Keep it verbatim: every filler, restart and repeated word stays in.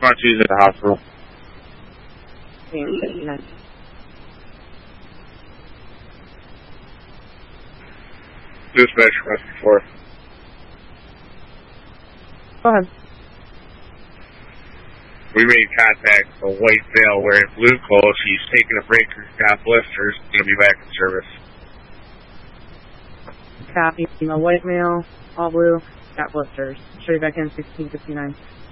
Front two's at the hospital. fifty-nine. Dispatch request before. Go ahead. We made contact for White Veil wearing blue clothes. He's taking a break, got blisters, gonna be back in service. Copy. A white male, all blue, got blisters. Show you back in sixteen fifty-nine.